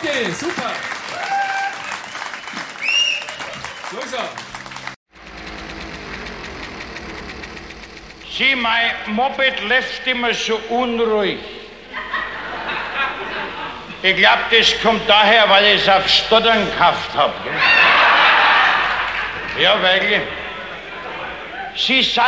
Okay, super. So ist er. Sieh, mein Moped läuft immer so unruhig. Ich glaub, das kommt daher, weil ich es auf Stottern gekauft hab. Ja, weil Sie